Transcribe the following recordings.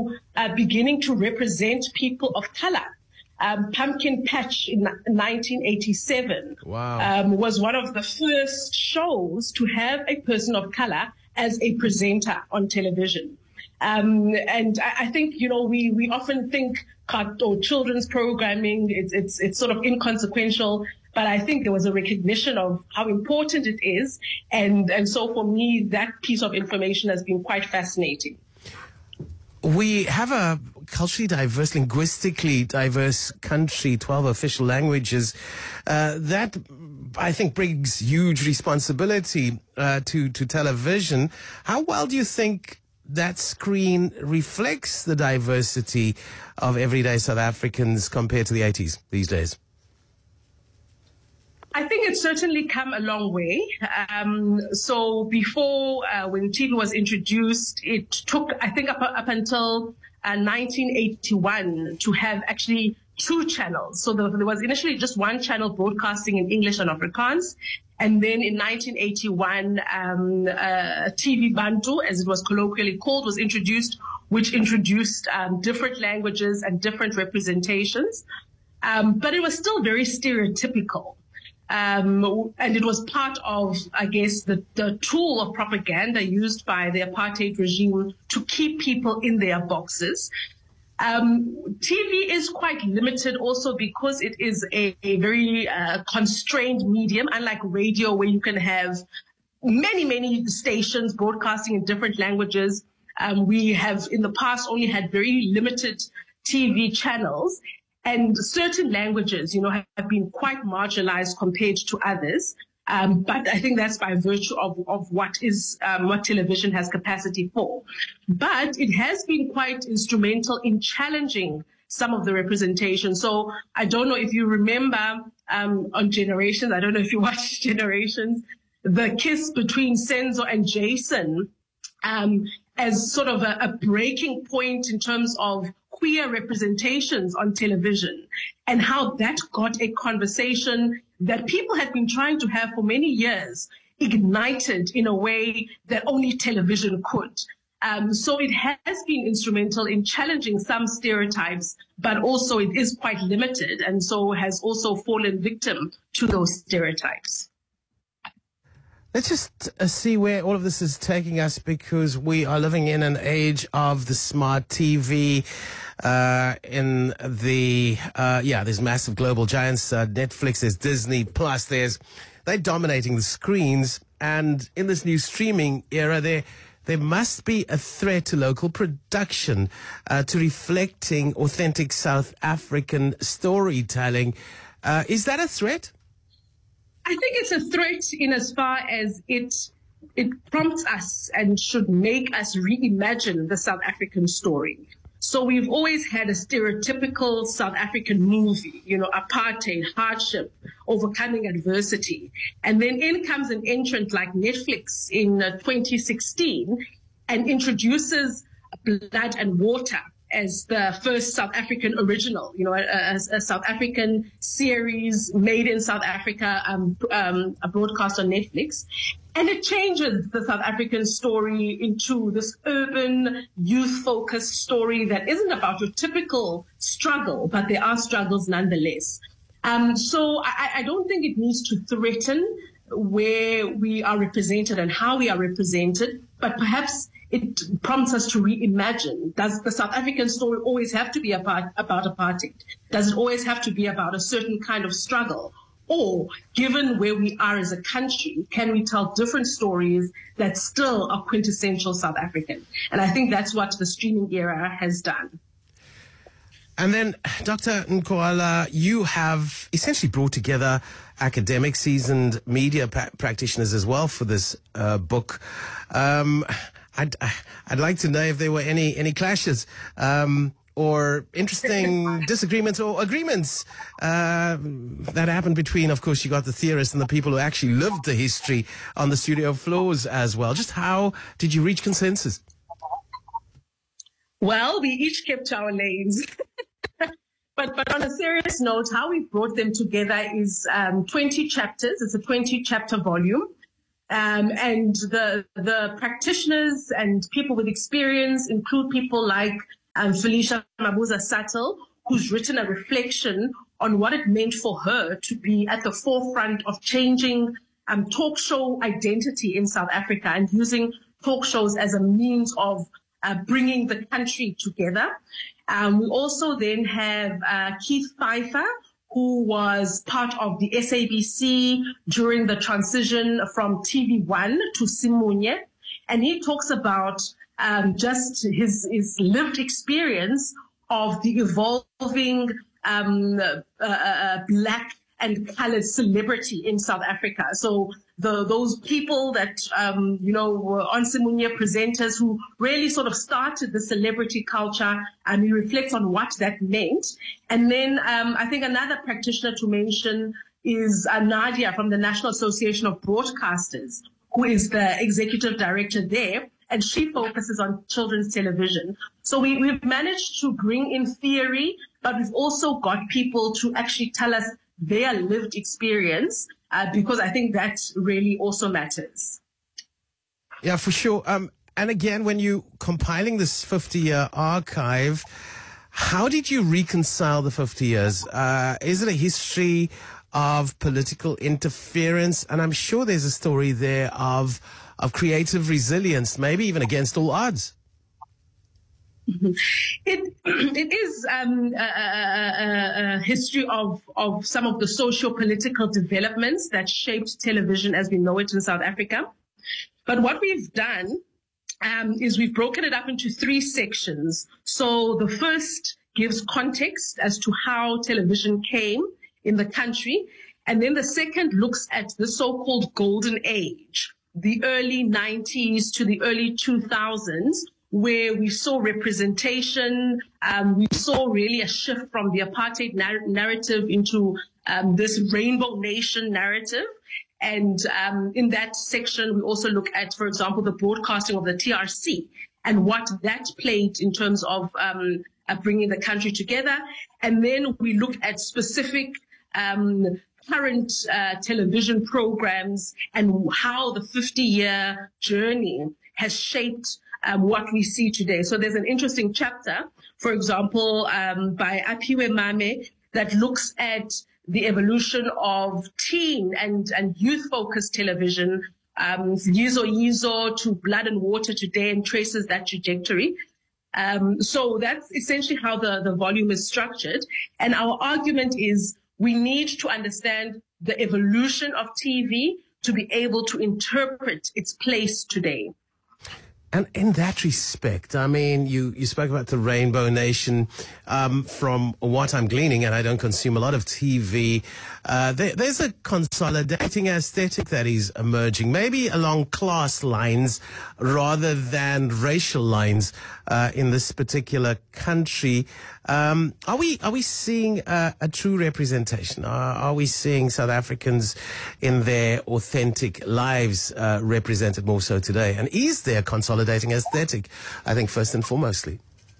to beginning to represent people of color. Pumpkin Patch in 1987 was one of the first shows to have a person of color as a presenter on television. And I think, we often think or children's programming, it's sort of inconsequential, but I think there was a recognition of how important it is. And so for me, that piece of information has been quite fascinating. We have a culturally diverse, linguistically diverse country, 12 official languages. That, I think, brings huge responsibility to television. How well do you think that screen reflects the diversity of everyday South Africans compared to the 80s these days? I think it's certainly come a long way. So before, when TV was introduced, it took, I think, up until 1981 to have actually two channels. So there was initially just one channel broadcasting in English and Afrikaans. And then in 1981, TV Bantu, as it was colloquially called, was introduced, which introduced different languages and different representations. But it was still very stereotypical. And it was part of, I guess, the tool of propaganda used by the apartheid regime to keep people in their boxes. TV is quite limited also because it is a very constrained medium, unlike radio where you can have many, many stations broadcasting in different languages. We have in the past only had very limited TV channels. And certain languages, have been quite marginalized compared to others. But I think that's by virtue of what television has capacity for. But it has been quite instrumental in challenging some of the representation. So I don't know if you remember on Generations, I don't know if you watched Generations, the kiss between Senzo and Jason as sort of a breaking point in terms of queer representations on television and how that got a conversation that people had been trying to have for many years ignited in a way that only television could. So it has been instrumental in challenging some stereotypes, but also it is quite limited and so has also fallen victim to those stereotypes. Let's just see where all of this is taking us, because we are living in an age of the smart TV, there's massive global giants, Netflix, there's Disney Plus, they're dominating the screens. And in this new streaming era, there must be a threat to local production, to reflecting authentic South African storytelling. Is that a threat? I think it's a threat in as far as it prompts us and should make us reimagine the South African story. So we've always had a stereotypical South African movie, apartheid, hardship, overcoming adversity. And then in comes an entrant like Netflix in 2016 and introduces Blood and Water as the first South African original, a South African series made in South Africa, a broadcast on Netflix. And it changes the South African story into this urban, youth-focused story that isn't about your typical struggle, but there are struggles nonetheless. So I don't think it needs to threaten where we are represented and how we are represented, but perhaps it prompts us to reimagine. Does the South African story always have to be about apartheid? Does it always have to be about a certain kind of struggle? Or, given where we are as a country, can we tell different stories that still are quintessential South African? And I think that's what the streaming era has done. And then, Dr. Nkoala, you have essentially brought together academic, seasoned media practitioners as well for this book. I'd like to know if there were any clashes or interesting disagreements or agreements that happened between, of course, you got the theorists and the people who actually lived the history on the studio floors as well. Just how did you reach consensus? Well, we each kept our lanes. But on a serious note, how we brought them together is 20 chapters. It's a 20-chapter volume. And the practitioners and people with experience include people like Felicia Mabuza Sattel, who's written a reflection on what it meant for her to be at the forefront of changing talk show identity in South Africa and using talk shows as a means of bringing the country together. We also then have Keith Pfeiffer, who was part of the SABC during the transition from TV1 to Simunye. And he talks about just his lived experience of the evolving black and colored celebrity in South Africa. So those people that, were on Simunye, presenters who really sort of started the celebrity culture, and he reflects on what that meant. And then I think another practitioner to mention is Nadia from the National Association of Broadcasters, who is the executive director there, and she focuses on children's television. So we've managed to bring in theory, but we've also got people to actually tell us their lived experience, because I think that really also matters. Yeah, for sure. And again, when you compiling this 50-year archive, how did you reconcile the 50 years? Is it a history of political interference? And I'm sure there's a story there of creative resilience, maybe even against all odds. It is a history of some of the socio-political developments that shaped television as we know it in South Africa. But what we've done is we've broken it up into three sections. So the first gives context as to how television came in the country. And then the second looks at the so-called golden age, the early 90s to the early 2000s, where we saw representation. We saw really a shift from the apartheid narrative into this rainbow nation narrative. And in that section, we also look at, for example, the broadcasting of the TRC and what that played in terms of bringing the country together. And then we look at specific current television programs and how the 50-year journey has shaped what we see today. So there's an interesting chapter, for example, by Apiwe Mame, that looks at the evolution of teen and youth-focused television, Yizo Yizo to Blood and Water today, and traces that trajectory. So that's essentially how the volume is structured. And our argument is we need to understand the evolution of TV to be able to interpret its place today. And in that respect, I mean, you spoke about the Rainbow Nation. From what I'm gleaning, and I don't consume a lot of TV, there's a consolidating aesthetic that is emerging, maybe along class lines rather than racial lines in this particular country. Are we seeing a true representation? Are we seeing South Africans in their authentic lives represented more so today? And is there consolidating aesthetic, I think, first and foremostly?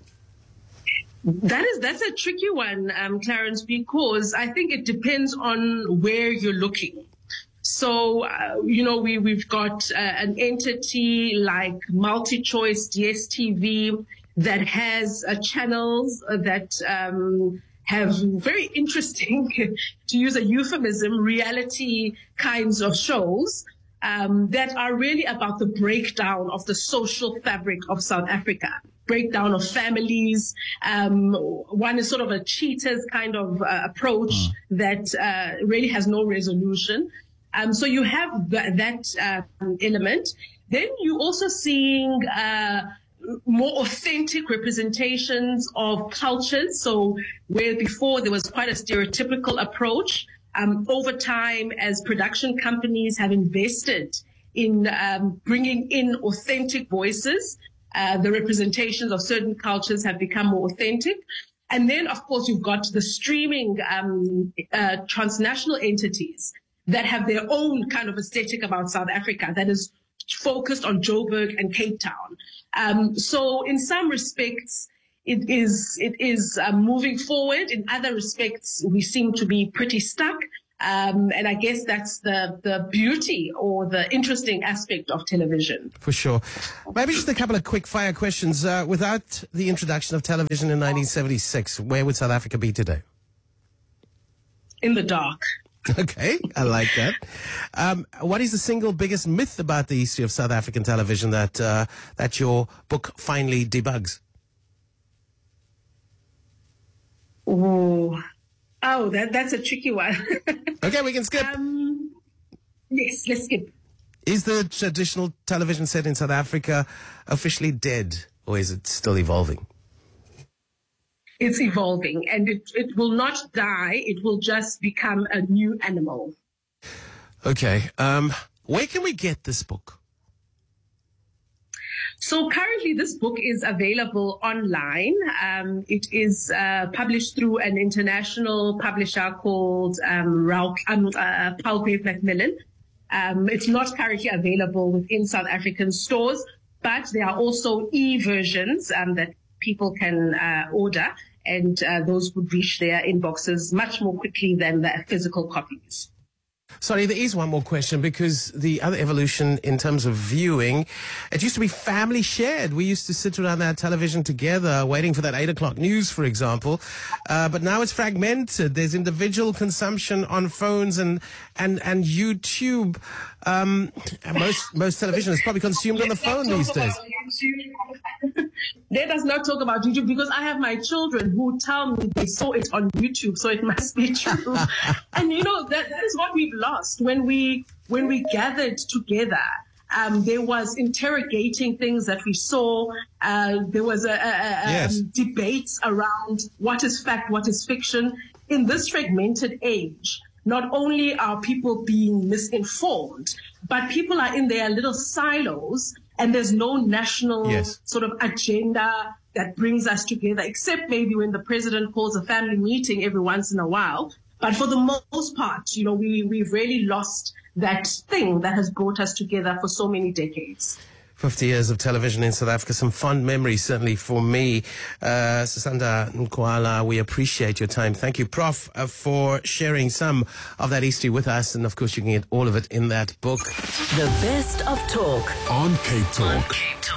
That's a tricky one, Clarence, because I think it depends on where you're looking. So, we've got an entity like MultiChoice, DSTV, that has channels that have very interesting, to use a euphemism, reality kinds of shows that are really about the breakdown of the social fabric of South Africa, breakdown of families. One is sort of a cheaters kind of approach that really has no resolution. So you have that element. Then you're also seeing more authentic representations of cultures. So where before there was quite a stereotypical approach, over time, as production companies have invested in bringing in authentic voices, the representations of certain cultures have become more authentic. And then, of course, you've got the streaming transnational entities that have their own kind of aesthetic about South Africa that is focused on Joburg and Cape Town. So in some respects, it is moving forward. In other respects, we seem to be pretty stuck. And I guess that's the beauty or the interesting aspect of television. For sure. Maybe just a couple of quick fire questions. Without the introduction of television in 1976, where would South Africa be today? In the dark. Okay, I like that. What is the single biggest myth about the history of South African television that your book finally debugs? Oh, that's a tricky one. Okay, we can skip. Yes, let's skip. Is the traditional television set in South Africa officially dead, or is it still evolving? It's evolving, and it will not die. It will just become a new animal. Okay. Where can we get this book? So currently this book is available online. It is published through an international publisher called Palgrave Macmillan. It's not currently available within South African stores, but there are also e-versions that people can order, and those would reach their inboxes much more quickly than the physical copies. Sorry, there is one more question, because the other evolution in terms of viewing, it used to be family shared. We used to sit around our television together waiting for that 8 o'clock news, for example. But now it's fragmented. There's individual consumption on phones and YouTube. Most television is probably consumed on the phone these days. Let us not talk about YouTube, because I have my children who tell me they saw it on YouTube, so it must be true. And you know, that is what we've lost when we gathered together. There was interrogating things that we saw. There was debates around what is fact, what is fiction. In this fragmented age, not only are people being misinformed, but people are in their little silos, and there's no national sort of agenda that brings us together, except maybe when the president calls a family meeting every once in a while. But for the most part, you know, we've really lost that thing that has brought us together for so many decades. 50 years of television in South Africa, some fond memories, certainly for me. Sisanda Nkwala, we appreciate your time. Thank you, Prof, for sharing some of that history with us. And of course, you can get all of it in that book. The best of talk on Cape Talk.